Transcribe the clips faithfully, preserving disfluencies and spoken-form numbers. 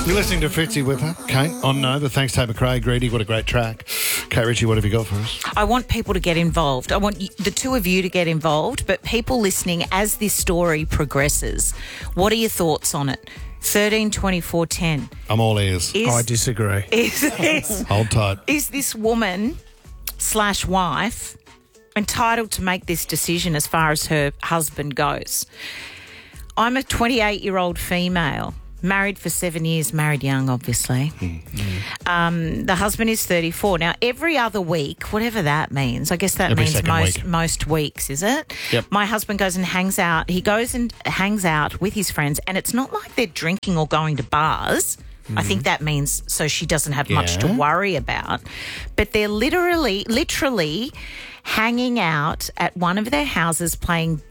You're listening to Fitzy with her, Kate, on No, the Thanks Tate McRae. Greedy, what a great track. Kate Ritchie, what have you got for us? I want people to get involved. I want you, the two of you to get involved, but people listening as this story progresses. What are your thoughts on it? thirteen twenty-four ten. I'm all ears. Is, I disagree. Is this, Hold tight. is this woman slash wife entitled to make this decision as far as her husband goes? I'm a twenty-eight-year-old female, married for seven years, married young, obviously. Mm. Um, the husband is thirty-four. Now, every other week, whatever that means, I guess that Every means second most week. most weeks, is it? Yep. My husband goes and hangs out. He goes and hangs out with his friends, and it's not like they're drinking or going to bars. I think that means so she doesn't have much to Yeah. worry about. But they're literally, literally hanging out at one of their houses playing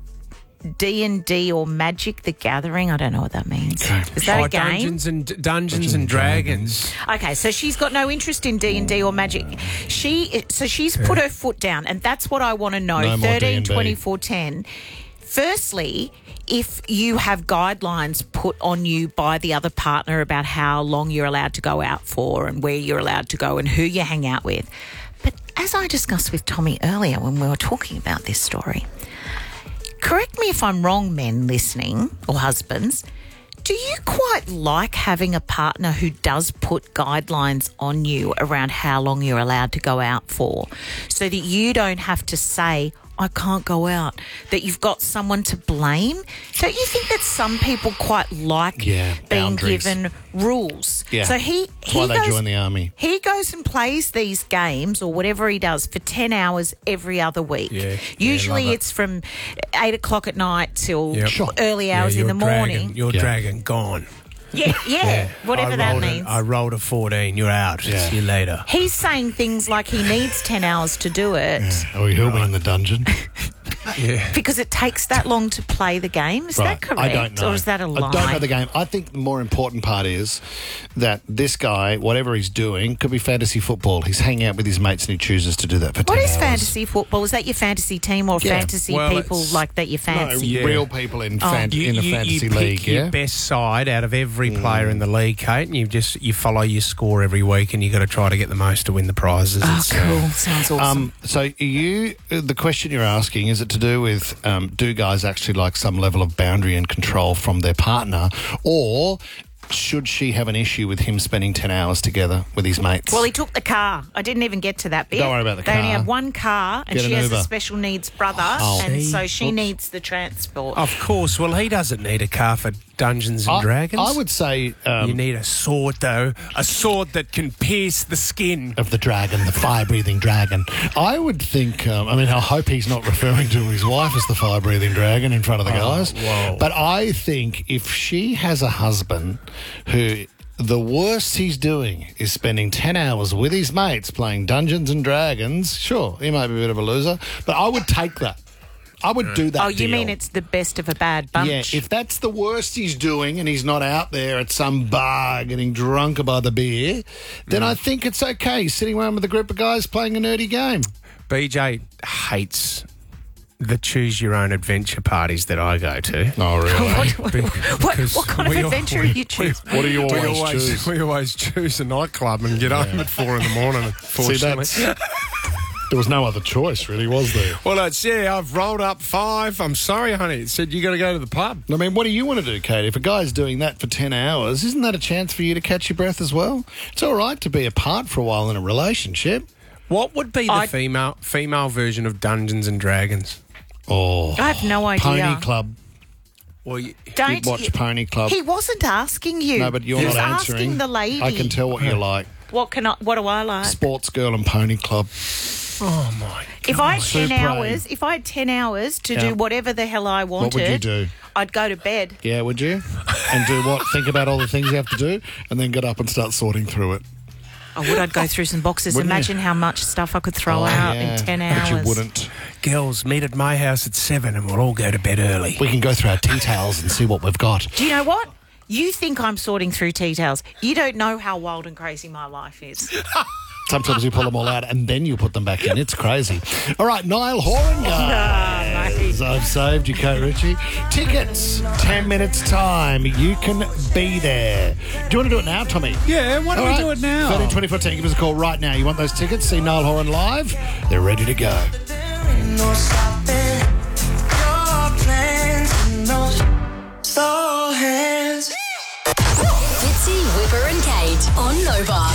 D and D or Magic the Gathering. I don't know what that means. Okay. Is that Oh, a game? Dungeons and Dungeons and Dragons. Okay, so she's got no interest in D and D or Magic. She so she's put her foot down, and that's what I want to know. No more thirteen D and D. twenty-four ten. Firstly, if you have guidelines put on you by the other partner about how long you're allowed to go out for and where you're allowed to go and who you hang out with. But as I discussed with Tommy earlier when we were talking about this story, correct me if I'm wrong, men listening, or husbands, do you quite like having a partner who does put guidelines on you around how long you're allowed to go out for so that you don't have to say, I can't go out, that you've got someone to blame? Don't you think that some people quite like Yeah, being boundaries. given rules? Yeah. So he, That's he why they goes, join the army. he goes and plays these games or whatever he does for ten hours every other week. Yeah, yeah, Usually love it. it's from eight o'clock at night till Yep. Sure. early hours Yeah, in the your dragon- morning. Your Yeah. dragon gone. Yeah, yeah, whatever I that rolled a- means. I rolled a fourteen. You're out. Yeah. See you later. He's saying things like he needs ten hours to do it Oh, he'll be in the dungeon. Yeah. because it takes that long to play the game. Is that correct? I don't know. Or is that a lie? I don't know the game. I think the more important part is that this guy, whatever he's doing, could be fantasy football. He's hanging out with his mates and he chooses to do that for What ten is hours. fantasy football? Is that your fantasy team or Yeah. fantasy Well, people it's- like that you No, fancy? Yeah. real people in, fan- You, in a you- fantasy you pick league, your yeah? best side out of every player in the league, Kate, and you just you follow your score every week, and you got to try to get the most to win the prizes. Oh, It's, uh, cool. Sounds awesome. Um, so you, the question you're asking, is it to do with um, do guys actually like some level of boundary and control from their partner, or should she have an issue with him spending ten hours together with his mates? Well, he took the car. I didn't even get to that bit. Don't worry about the they only car. have one car, and Get she an has a Uber. special needs brother, Oh. and See? so she Oops. needs the transport. Of course. Well, he doesn't need a car for Dungeons and I, Dragons. I would say um, you need a sword, though. A sword that can pierce the skin. of the dragon, the fire-breathing dragon. I would think, um, I mean, I hope he's not referring to his wife as the fire-breathing dragon in front of the guys. whoa. But I think if she has a husband who the worst he's doing is spending ten hours with his mates playing Dungeons and Dragons, sure, he might be a bit of a loser, but I would take that. I would do that oh, you deal. mean it's the best of a bad bunch? Yeah, if that's the worst he's doing and he's not out there at some bar getting drunk by the beer, then I think it's okay. He's sitting around with a group of guys playing a nerdy game. B J hates the choose-your-own-adventure parties that I go to. Oh, really? what, what, Because what kind of we al- adventure we- are you choosing? What do you We always, always, choose? we always choose a nightclub and get home at four in the morning, See, unfortunately. that's, there was no other choice, really, was there? Well, it's, yeah, I've rolled up five. I'm sorry, honey. It said you got to go to the pub. I mean, what do you want to do, Kate? If a guy's doing that for ten hours, isn't that a chance for you to catch your breath as well? It's all right to be apart for a while in a relationship. What would be the I- female female version of Dungeons and Dragons? Oh, I have no idea. Pony Club. Well, you, Don't You'd watch you- Pony Club. He wasn't asking you. No, but you're he not was answering. asking the lady. I can tell what you like. What can I? What do I like? Sports Girl and Pony Club. oh my! If I had ten Super hours, if I had ten hours to Yeah. do whatever the hell I wanted, What would you do? I'd go to bed. Yeah, would you? And do what? Think about all the things you have to do and then get up and start sorting through it. I would. I'd go through some boxes. Wouldn't you? Imagine how much stuff I could throw Oh, out yeah. in ten hours. But you wouldn't. Girls, meet at my house at seven, and we'll all go to bed early. We can go through our tea towels and see what we've got. Do you know what? You think I'm sorting through tea towels. You don't know how wild and crazy my life is. Sometimes you pull them all out and then you put them back in. It's crazy. All right, Niall Horan, guys. I've saved you, Kate Ritchie. Tickets, ten minutes time. You can be there. Do you want to do it now, Tommy? Yeah, why don't All we right. do it now? thirteen twenty fourteen. Give us a call right now. You want those tickets? See Niall Horan live? They're ready to go. No stopping your plans and those slow hands. Fitzy, Whipper and Kate on Nova.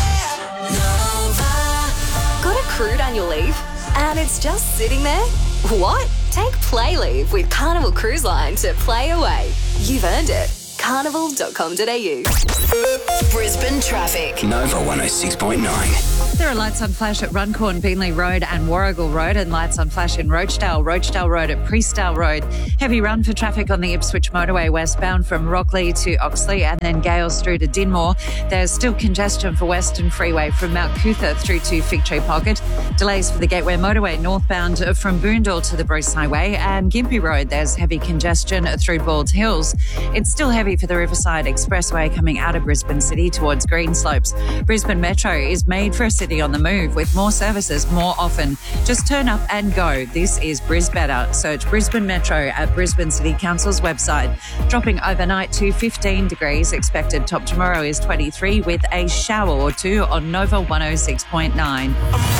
Nova. Got a crude annual leave and it's just sitting there? What? Take Play Leave with Carnival Cruise Line to play away. You've earned it. carnival dot com dot a u. Brisbane traffic. Nova one oh six point nine. There are lights on flash at Runcorn, Beanley Road and Warrigal Road, and lights on flash in Roachdale, Roachdale Road at Priestdale Road. Heavy run for traffic on the Ipswich Motorway westbound from Rockley to Oxley and then Gales through to Dinmore. There's still congestion for Western Freeway from Mount Cootha through to Fig Tree Pocket. Delays for the Gateway Motorway northbound from Boondall to the Bruce Highway, and Gympie Road. There's heavy congestion through Bald Hills. It's still heavy for the Riverside Expressway coming out of Brisbane City towards Greenslopes. Brisbane Metro is made for a city on the move with more services more often. Just turn up and go. This is Brisbetter. Search Brisbane Metro at Brisbane City Council's website. Dropping overnight to fifteen degrees. Expected top tomorrow is twenty-three with a shower or two on Nova one oh six point nine.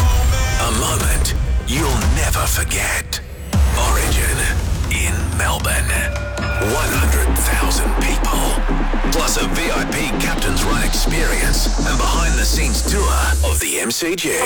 A moment you'll never forget. Origin in Melbourne. one hundred thousand people. Plus a V I P Captain's Run experience and behind-the-scenes tour of the M C G.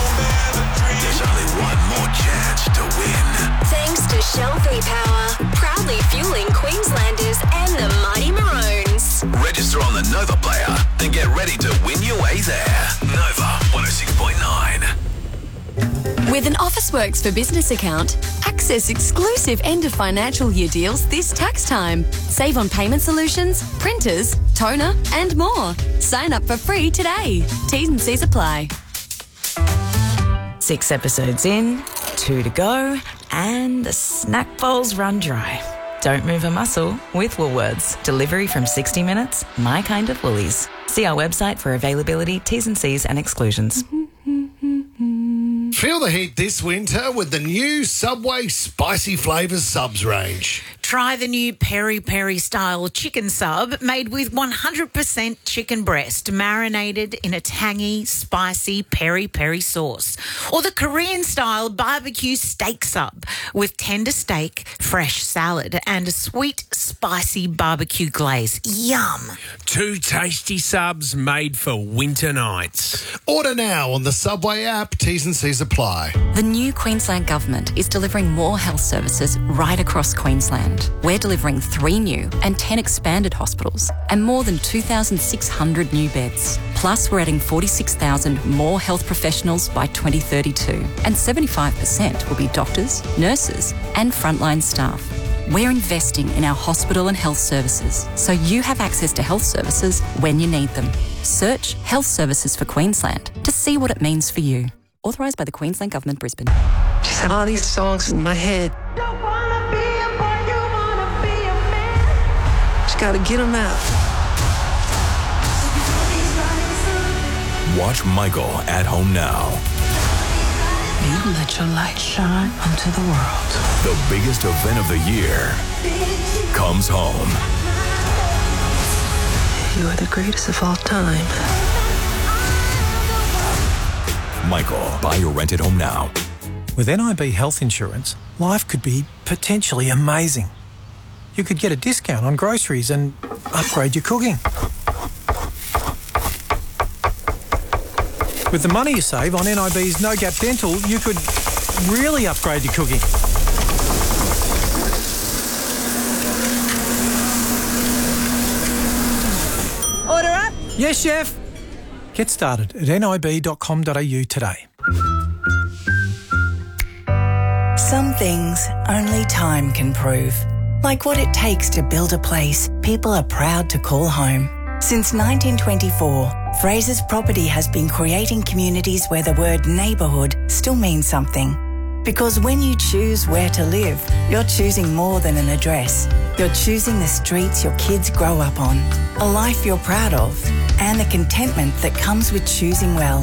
There's only one more chance to win. Thanks to Shell V-Power, proudly fueling Queenslanders and the Mighty Maroons. Register on the Nova player and get ready to win your way there. Nova one oh six point nine. With an Officeworks for Business account, access exclusive end of financial year deals this tax time. Save on payment solutions, printers, toner, and more. Sign up for free today. T's and C's apply. Six episodes in, two to go, and the snack bowls run dry. Don't move a muscle with Woolworths. Delivery from sixty minutes, my kind of Woolies. See our website for availability, T's and C's and exclusions. Feel the heat this winter with the new Subway Spicy Flavours Subs range. Try the new peri peri style chicken sub made with one hundred percent chicken breast marinated in a tangy, spicy peri peri sauce. Or the Korean style barbecue steak sub with tender steak, fresh salad and a sweet, spicy barbecue glaze. Yum. Two tasty subs made for winter nights. Order now on the Subway app. T's and C's apply. The new Queensland Government is delivering more health services right across Queensland. We're delivering three new and ten expanded hospitals and more than two thousand six hundred new beds. Plus, we're adding forty-six thousand more health professionals by twenty thirty-two, and seventy-five percent will be doctors, nurses and frontline staff. We're investing in our hospital and health services so you have access to health services when you need them. Search Health Services for Queensland to see what it means for you. Authorised by the Queensland Government, Brisbane. Just had all these songs in my head. Don't wanna be a boy, you wanna be a man. Just gotta get them out. Watch Michael at home now. You let your light shine onto the world. The biggest event of the year comes home. You are the greatest of all time. Michael, buy or rent at home now. With N I B health insurance, life could be potentially amazing. You could get a discount on groceries and upgrade your cooking. With the money you save on N I B's No Gap Dental, you could really upgrade your cooking. Order up. Yes, chef. Get started at N I B dot com dot a u today. Some things only time can prove. Like what it takes to build a place people are proud to call home. Since nineteen twenty-four, Fraser's Property has been creating communities where the word neighbourhood still means something. Because when you choose where to live, you're choosing more than an address. You're choosing the streets your kids grow up on, a life you're proud of, and the contentment that comes with choosing well.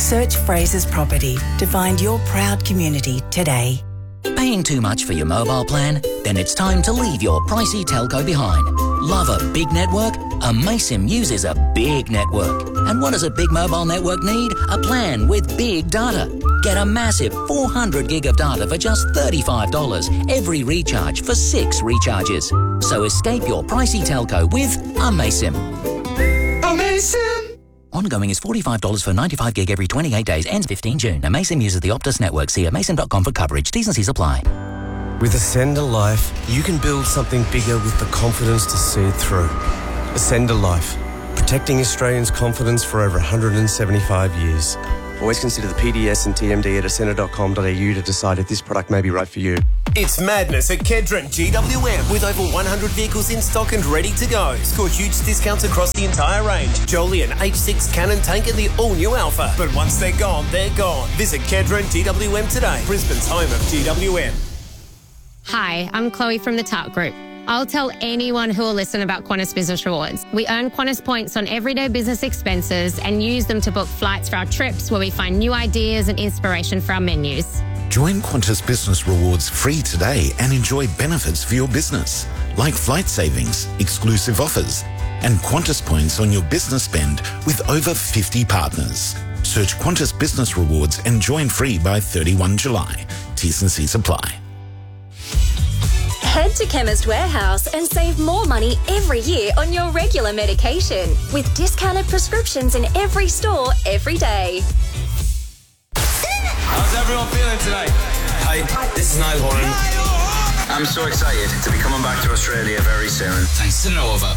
Search Fraser's Property to find your proud community today. Paying too much for your mobile plan? Then it's time to leave your pricey telco behind. Love a big network? Amaysim uses a big network. And what does a big mobile network need? A plan with big data. Get a massive four hundred gig of data for just thirty-five dollars every recharge for six recharges. So escape your pricey telco with Amaysim. Amaysim! Ongoing is forty-five dollars for ninety-five gig every twenty-eight days. Ends fifteenth of June. Amaysim uses the Optus network. See amaysim dot com for coverage. T's and C's apply. With Ascender Life, you can build something bigger with the confidence to see it through. Ascender Life, protecting Australians' confidence for over one hundred seventy-five years. Always consider the P D S and T M D at ascender dot com dot a u to decide if this product may be right for you. It's madness at Kedron G W M with over one hundred vehicles in stock and ready to go. Score huge discounts across the entire range. Joliet H six Cannon Tank and the all-new Alpha. But once they're gone, they're gone. Visit Kedron G W M today, Brisbane's home of G W M. Hi, I'm Chloe from the Tart Group. I'll tell anyone who will listen about Qantas Business Rewards. We earn Qantas points on everyday business expenses and use them to book flights for our trips where we find new ideas and inspiration for our menus. Join Qantas Business Rewards free today and enjoy benefits for your business, like flight savings, exclusive offers, and Qantas points on your business spend with over fifty partners. Search Qantas Business Rewards and join free by thirty-first of July. T's and C's apply. Head to Chemist Warehouse and save more money every year on your regular medication with discounted prescriptions in every store every day. How's everyone feeling tonight? Hi, this is Niall Horan. I'm so excited to be coming back to Australia very soon. Thanks to Nova.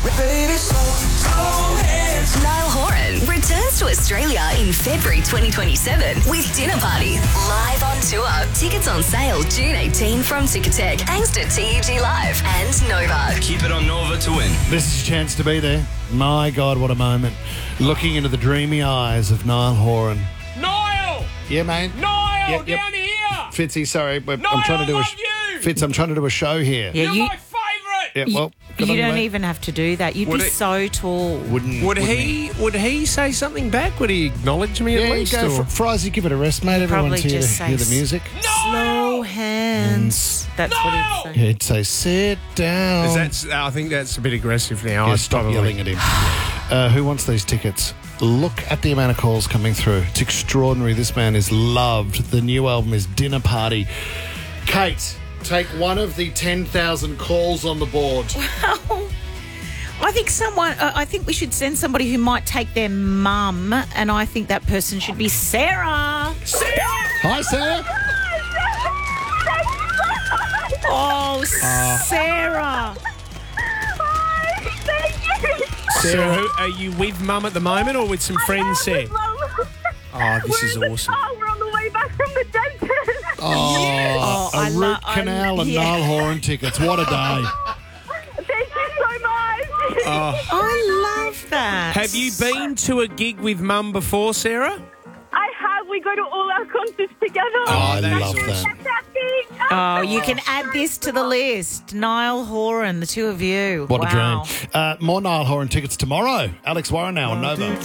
Niall Horan returns to Australia in February twenty twenty-seven with Dinner Party live on tour. Tickets on sale June eighteenth from Ticketek, thanks to T E G Live and Nova. Keep it on Nova to win. This is your chance to be there. My God, what a moment. Looking into the dreamy eyes of Niall Horan. Niall! Yeah, mate. Niall, Yep, yep. down here! Fitzy, sorry, but Niall, I'm trying to do I a love sh- you! Fitz, I'm trying to do a show here. Yeah, You're you, my favourite! Yeah, you, well, good you on don't mate. even have to do that. You'd Would be it- so tall. Wouldn't Would wouldn't he would he say something back? Would he acknowledge me Yeah, at you least? go or- for Frizy, give it a rest, mate. Everyone's Probably here to just say hear the s- music. Slow hands. That's what he'd say. He'd say, sit down. Is that's, I think that's a bit aggressive now. Yeah, I'd stop probably- yelling at him. Uh, who wants these tickets? Look at the amount of calls coming through. It's extraordinary. This man is loved. The new album is Dinner Party. Kate, take one of the ten thousand calls on the board. Well, I think someone. Uh, I think we should send somebody who might take their mum, and I think that person should be Sarah. Sarah! Hi, Sarah. Oh, Uh, Sarah. Sarah, who, are you with Mum at the moment or with some friends, Sarah? Oh, this is awesome. We're on the way back from the dentist. Oh, Oh, a I root lo- canal I'm- and yeah. Niall Horan tickets. What a day. Thank you so much. Oh. I love that. Have you been to a gig with Mum before, Sarah? I have. We go to all our concerts together. Oh, I that's love that. Fantastic. Oh, you can add this to the list. Niall Horan, the two of you. What wow. a dream. Uh, more Niall Horan tickets tomorrow. Alex Warren now on Nova.